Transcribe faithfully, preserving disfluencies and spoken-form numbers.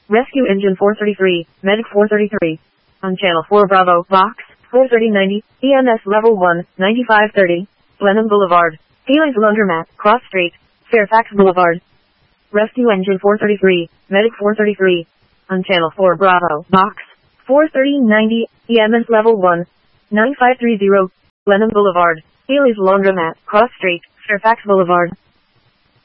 Rescue Engine four thirty-three, Medic four thirty-three. On Channel four Bravo, Box, four thirty ninety, E M S Level one, ninety-five thirty, Blenheim Boulevard, Healy's Laundromat, Cross Street, Fairfax Boulevard. Rescue Engine four thirty-three, Medic four thirty-three. On Channel four Bravo, Box, four thirty ninety, E M S Level one, nine five three zero, Blenheim Boulevard, Healy's Laundromat, Cross Street, Fairfax Boulevard.